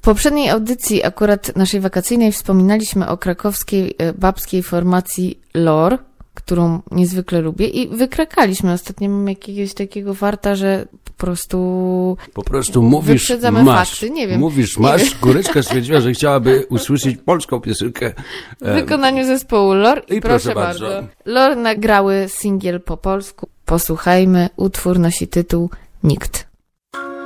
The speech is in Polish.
poprzedniej audycji, akurat naszej wakacyjnej, wspominaliśmy o krakowskiej babskiej formacji LOR, którą niezwykle lubię i wykrakaliśmy. Ostatnio mam jakiegoś takiego farta, że po prostu mówisz, wyprzedzamy fakty. Nie wiem. Mówisz, masz. Góreczka stwierdziła, że chciałaby usłyszeć polską piosenkę. W wykonaniu zespołu LOR. I proszę bardzo. LOR nagrały singiel po polsku. Posłuchajmy. Utwór nosi tytuł Nikt.